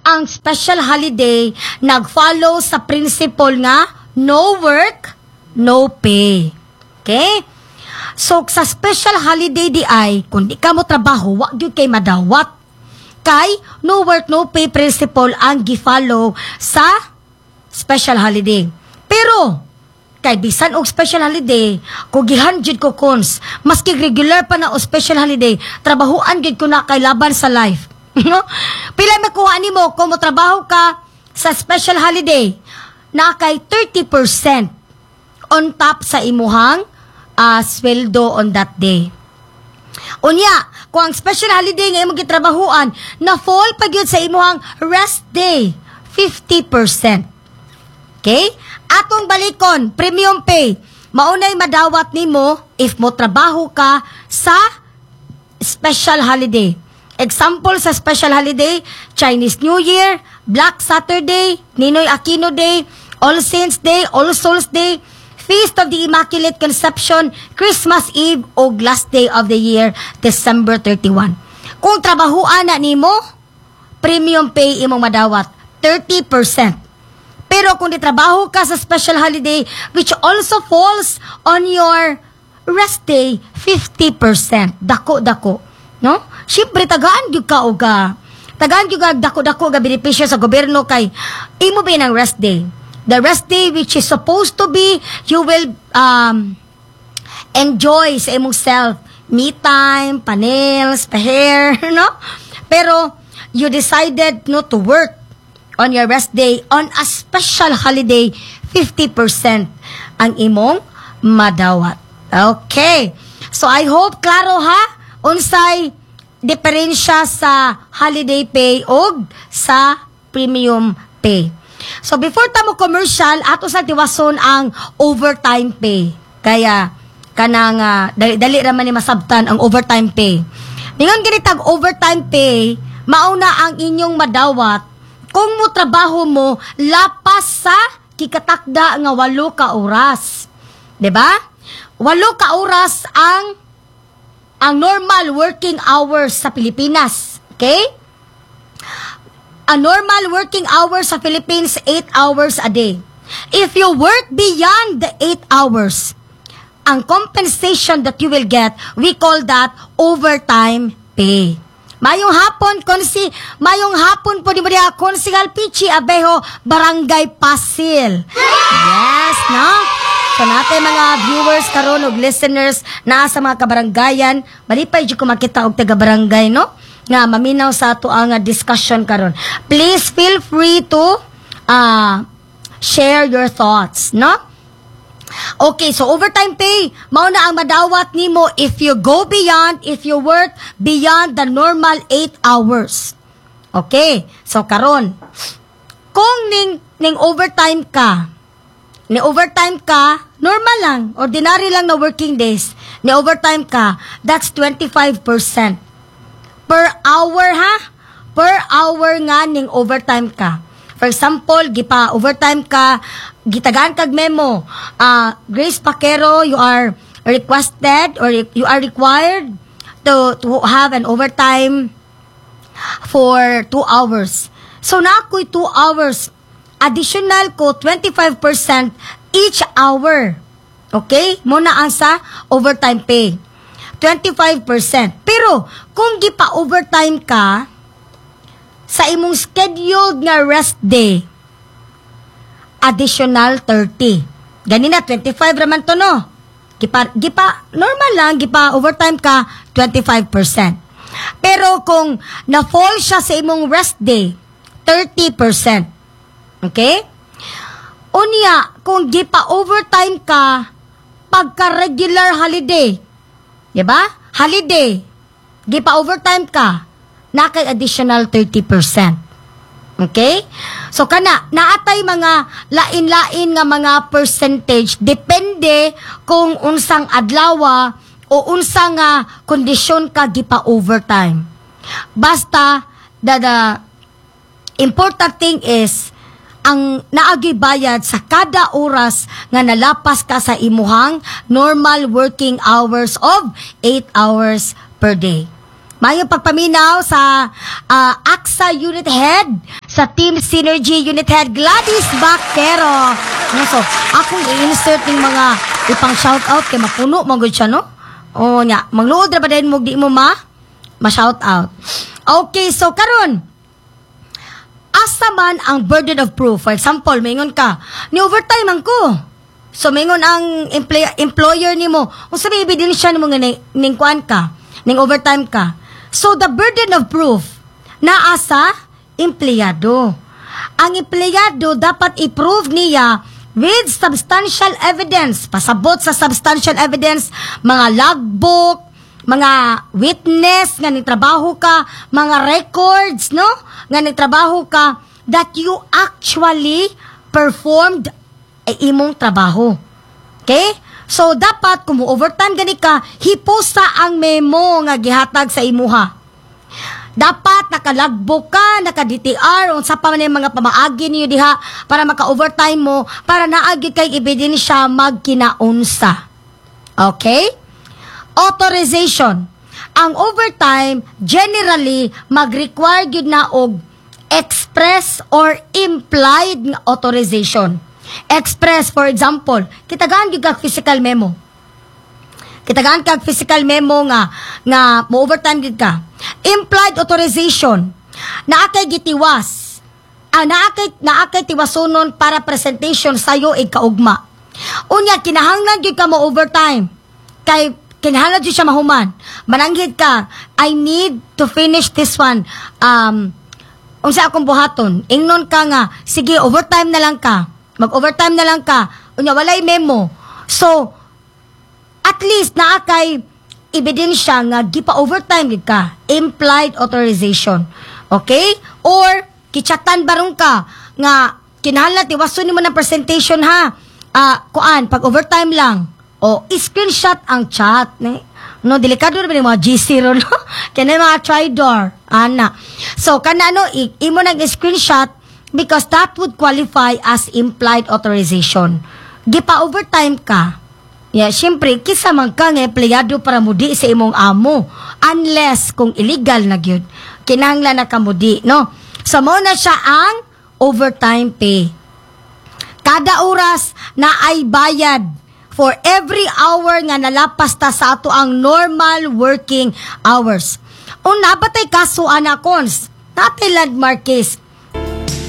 ang special holiday nag-follow sa principle nga no work, no pay. Okay? So, sa special holiday di ay, kung di ka mo trabaho, wag yun kay madawat. Kay, no work, no pay principle ang gi-follow sa special holiday. Pero, kay bisan og special holiday, kung gihanjud ko kons, maski regular pa na o special holiday, trabahoan gid ko na kay laban sa life. No? Pila makuha nimo kung mo trabaho ka sa special holiday, na kay 30% on top sa imuhang sweldo on that day. Unya, kung ang special holiday nga imong gitrabahuan, na fall pa gyud sa imuhang rest day, 50%. Okay? Atong balikon, premium pay. Maunay madawat nimo if mo trabaho ka sa special holiday. Example sa special holiday, Chinese New Year, Black Saturday, Ninoy Aquino Day, All Saints Day, All Souls Day, Feast of the Immaculate Conception, Christmas Eve, o last day of the year, December 31. Kung trabahuan na nimo, premium pay imong madawat, 30%. Pero kung ditrabaho ka sa special holiday, which also falls on your rest day, 50%. Dako-dako. No? Siyempre, tagaan yung ka o ga. Tagaan yung dako-dako ga benepisyo sa gobyerno kay imo ba ng rest day. The rest day which is supposed to be, you will enjoy sa imong self. Me time, panels, hair, no? Pero, you decided not to work on your rest day, on a special holiday, 50% ang imong madawat. Okay. So, I hope, klaro ha, unsay diferensya sa holiday pay o sa premium pay. So, before tamo commercial, ato sa tiwason ang overtime pay. Kaya, kanang dali raman ni masabtan ang overtime pay. Ningon ganitag overtime pay, mauna ang inyong madawat kung mo trabaho mo lapas sa kikatakda nga 8 ka oras. 'Di ba? 8 ka oras ang normal working hours sa Pilipinas. Okay? A normal working hours sa Philippines, 8 hours a day. If you work beyond the 8 hours, ang compensation that you will get, we call that overtime pay. Mayong hapon po ni Maria Consigal Pichi Abejo, Barangay Pasil. Yes, no? So natin mga viewers karon ug listeners na sa mga kabarangayan, malipay jud ko makita og taga barangay, no? Nga maminaw sa ato ang discussion karon. Please feel free to share your thoughts, no? Okay, so overtime pay, mao na ang madawat nimo if you work beyond the normal 8 hours. Okay, so karon, kung ning overtime ka, normal lang, ordinary lang na working days, ni overtime ka, that's 25%. Per hour ha? Per hour nga ning overtime ka. For example, overtime ka, gitagaan kag memo. Grace Paquero, you are requested or you are required to have an overtime for 2 hours. So na ako'y 2 hours. Additional ko 25% each hour. Okay? Muna ang sa overtime pay. 25%. Pero, kung gipa-overtime ka, sa imong scheduled nga rest day, additional 30. Ganina, 25 raman to, no? Normal lang, gipa-overtime ka, 25%. Pero kung na-fall siya sa imong rest day, 30%. Okay? Unya, kung gipa-overtime ka, pagka-regular holiday, diba? Holiday, gipa-overtime ka, nakay additional 30%. Okay? So, naatay mga lain-lain nga mga percentage, depende kung unsang adlawa o unsang kondisyon ka gipa-overtime. Basta, the important thing is, ang naagi bayad sa kada oras nga nalapas ka sa imuhang normal working hours of 8 hours per day. Mayong pagpaminaw sa AXA Unit Head sa Team Synergy Unit Head Gladys Baquero. So, akong i-insert ng mga ipang shoutout kay mapuno magud siya, no? O nya, magluod ra ba din mo di mo ma-shoutout. Okay, so karon asa man ang burden of proof. For example, maingon ka, ni overtime man ko. So, maingon ang employer ni mo, kung sabi ebidensya ni mo nga ning kuan ka, ning overtime ka. So, the burden of proof na asa empleyado. Ang empleyado dapat i-prove niya with substantial evidence. Pasabot sa substantial evidence, mga logbook, mga witness nga nagtrabaho ka, mga records, no? Nga nagtrabaho ka, that you actually performed imong trabaho. Okay? So, dapat, kung overtime gani ka, hipusa ang memo nga gihatag sa imuha. Dapat, nakalagbook ka, naka-DTR, unsa pa man yung mga pamaagi niyo diha, para maka-overtime mo, para naagi kay ebidensya magkinaunsa. Okay? Authorization. Ang overtime, generally, mag-require yun na og express or implied authorization. Express, for example, kitagaan yung kag physical memo. Kitagaan kag physical memo nga mo-overtime gid ka. Implied authorization, naakay gitiwas. Naakay tiwasonon para presentation sayo kaugma. Unya, kinahanglan gyud ka mo-overtime. Kay kinahanglan gyud siya mahuman. Mananghid ka, I need to finish this one. Unsa akong buhaton? Ingnon ka nga, sige, overtime na lang ka. Mag-overtime na lang ka. Unya, walay memo. So, at least naakay ebidensya nga gipa-overtime gid ka. Implied authorization. Okay? Or, kichatan barong ka nga kinahanglan tiwason nimo ng presentation ha. Pag overtime lang. O, screenshot ang chat. No, delikado na ba yung mga G0, no? Kaya mga try-door. Ana. So, imo nag-screenshot because that would qualify as implied authorization. Gipa-overtime ka. Yeah, syempre, kisa man ka nga empleyado para mudi sa imong amo. Unless, kung illegal na gyud kinahanglan na kamudi, no? So, muna siya ang overtime pay. Kada oras na ay bayad for every hour nga nalapas ta sa ato ang normal working hours. Una, batay kaso anakons. Natay landmark case